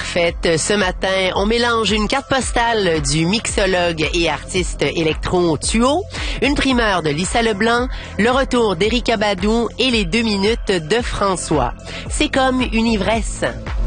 fait, ce matin, on mélange une carte postale du mixologue et artiste électro Tuo, une primeur de Lisa Leblanc, le retour d'Erykah Badu et les 2 minutes de François. C'est comme une ivresse.